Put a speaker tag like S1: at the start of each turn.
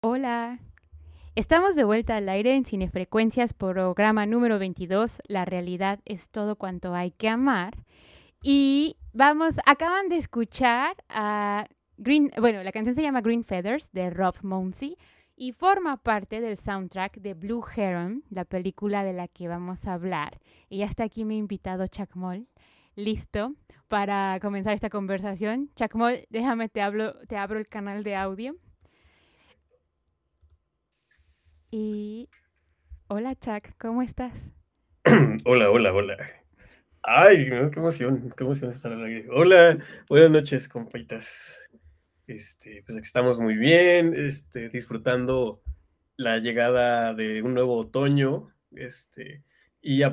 S1: Hola, estamos de vuelta al aire en Cinefrecuencias, programa número 22. La realidad es todo cuanto hay que amar. Y acaban de escuchar a bueno, la canción se llama Green Feathers de Rob Mounsey y forma parte del soundtrack de Blue Heron, la película de la que vamos a hablar. Y ya está aquí mi invitado Chuck Moll, listo para comenzar esta conversación. Chuck Moll, déjame te abro el canal de audio. Y hola Chuck, ¿cómo estás?
S2: Hola, hola, hola. Ay, no, qué emoción estar al aire. Hola, buenas noches, compitas. Pues aquí estamos muy bien, disfrutando la llegada de un nuevo otoño, y